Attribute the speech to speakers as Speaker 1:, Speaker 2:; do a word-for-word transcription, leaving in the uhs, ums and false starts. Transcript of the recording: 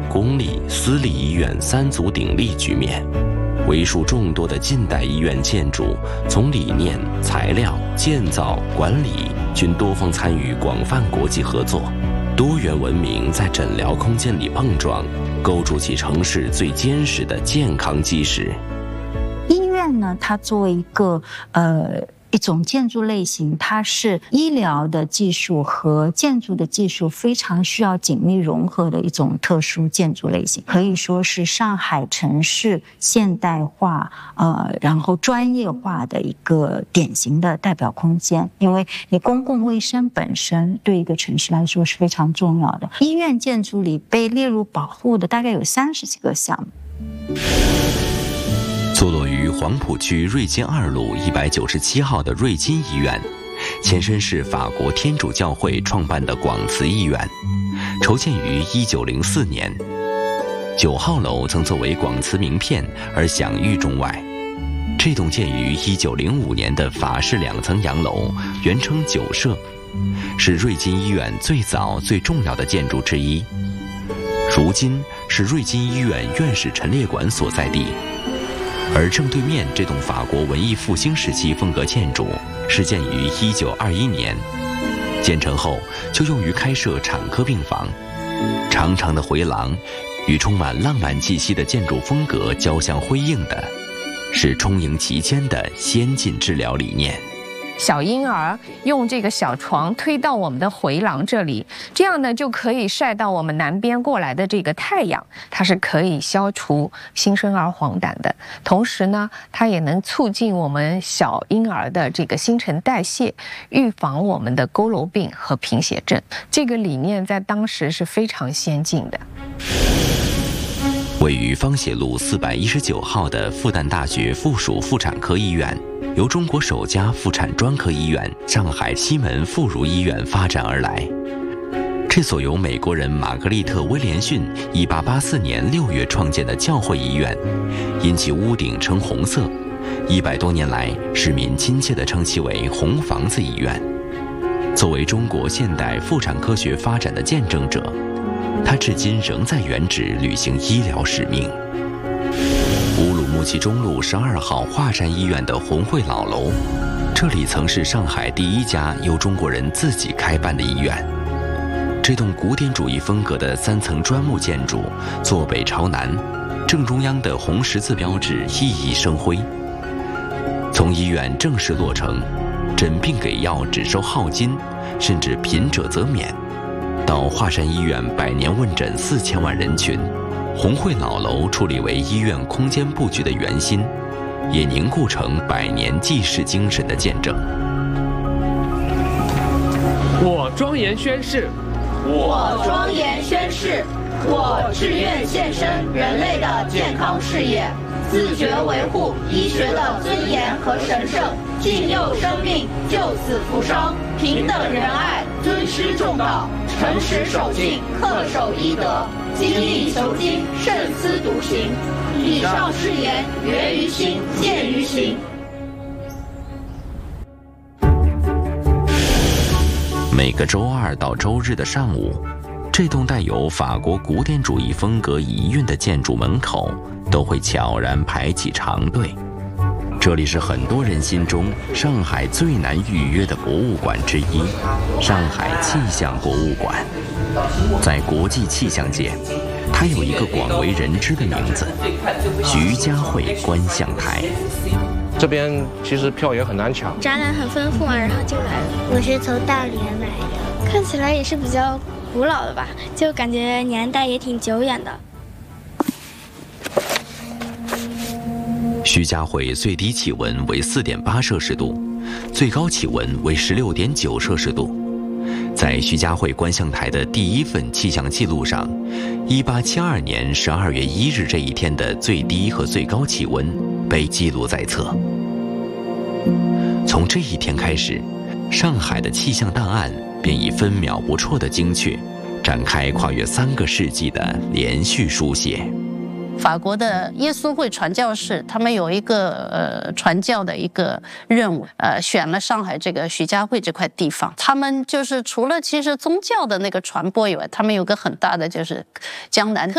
Speaker 1: 公立、私立医院三足鼎立局面。为数众多的近代医院建筑，从理念、材料、建造、管理均多方参与，广泛国际合作，多元文明在诊疗空间里碰撞，构筑起城市最坚实的健康基石。
Speaker 2: 医院呢，它作为一个呃。一种建筑类型，它是医疗的技术和建筑的技术非常需要紧密融合的一种特殊建筑类型，可以说是上海城市现代化呃，然后专业化的一个典型的代表空间。因为你公共卫生本身对一个城市来说是非常重要的。医院建筑里被列入保护的大概有三十几个项目。
Speaker 1: 坐落于黄浦区瑞金二路一百九十七号的瑞金医院，前身是法国天主教会创办的广慈医院，筹建于一九零四年。九号楼曾作为广慈名片而享誉中外。这栋建于一九零五年的法式两层洋楼，原称九舍，是瑞金医院最早最重要的建筑之一。如今是瑞金医院院士陈列馆所在地。而正对面这栋法国文艺复兴时期风格建筑是建于一九二一年，建成后就用于开设产科病房。长长的回廊与充满浪漫气息的建筑风格交相辉映的，是充盈其间的先进治疗理念。
Speaker 3: 小婴儿用这个小床推到我们的回廊这里，这样呢就可以晒到我们南边过来的这个太阳，它是可以消除新生儿黄疸的，同时呢它也能促进我们小婴儿的这个新陈代谢，预防我们的佝偻病和贫血症。这个理念在当时是非常先进的。
Speaker 1: 位于方血路四百一十九号的复旦大学附属妇产科医院，由中国首家妇产专科医院上海西门妇孺医院发展而来。这所由美国人玛格丽特·威廉逊一八八四年六月创建的教会医院，因其屋顶呈红色，一百多年来市民亲切地称其为红房子医院。作为中国现代妇产科学发展的见证者，他至今仍在原址履行医疗使命。乌鲁木齐中路十二号华山医院的红会老楼，这里曾是上海第一家由中国人自己开办的医院。这栋古典主义风格的三层砖木建筑，坐北朝南，正中央的红十字标志熠熠生辉。从医院正式落成，诊病给药只收号金，甚至贫者则免，到华山医院百年问诊四千万人群，红会老楼矗立为医院空间布局的圆心，也凝固成百年济世精神的见证。
Speaker 4: 我庄严宣誓，
Speaker 5: 我庄严宣誓，我志愿献身人类的健康事业，自觉维护医学的尊严和神圣，敬佑生命，救死扶伤，平等仁爱，尊师重道，诚实守信，恪守医德，精益求精，慎思笃行。以上誓言源于心，见于行。
Speaker 1: 每个周二到周日的上午，这栋带有法国古典主义风格遗韵的建筑门口都会悄然排起长队。这里是很多人心中上海最难预约的博物馆之一——上海气象博物馆。在国际气象界，它有一个广为人知的名字——徐家汇观象台。
Speaker 6: 这边其实票也很难抢，
Speaker 7: 展览很丰富啊，然后就来了。我是从大连来的，看起来也是比较古老的吧，就感觉年代也挺久远的。
Speaker 1: 徐家汇最低气温为 四点八摄氏度，最高气温为 十六点九摄氏度。在徐家汇观象台的第一份气象记录上，一八七二年十二月一日这一天的最低和最高气温被记录在册。从这一天开始，上海的气象档案便以分秒不辍的精确，展开跨越三个世纪的连续书写。
Speaker 8: 法国的耶稣会传教士，他们有一个呃传教的一个任务，呃，选了上海这个徐家汇这块地方。他们就是除了其实宗教的那个传播以外，他们有个很大的就是江南